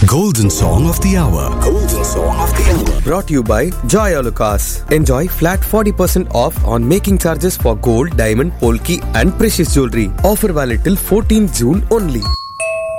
Golden Song of the Hour. Golden Song of the Hour. Brought to you by Joy Alucas. Enjoy flat 40% off on making charges for gold, diamond, polki and precious jewelry. Offer valid till 14th June only.